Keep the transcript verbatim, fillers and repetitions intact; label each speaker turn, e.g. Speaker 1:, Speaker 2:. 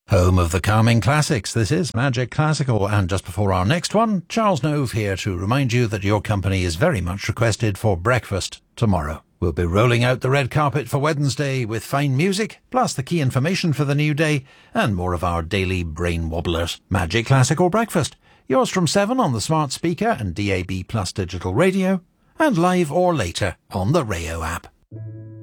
Speaker 1: Home of the calming classics, this is Magic Classical, and just before our next one, Charles Nove here to remind you that your company is very much requested for breakfast tomorrow. We'll be rolling out the red carpet for Wednesday with fine music, plus the key information for the new day, and more of our daily brain wobblers. Magic Classical Breakfast, yours from seven on the smart speaker and D A B plus digital radio, and live or later on the Rayo app.